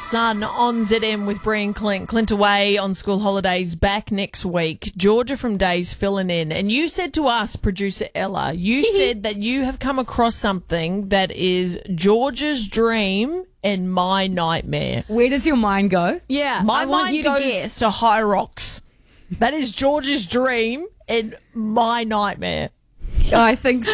Sun on ZM with Bree and Clint. Clint away on school holidays, back next week. Georgia from Days filling in. And you said to us, producer Ella, you said that you have come across something that is Georgia's dream and my nightmare. Where does your mind go? Yeah, My I want mind you to goes guess. to High Rocks. That is Georgia's dream and my nightmare. I think